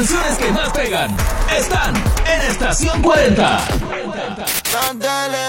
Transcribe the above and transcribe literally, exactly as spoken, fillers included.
canciones que más pegan están en Estación cuarenta. Dale,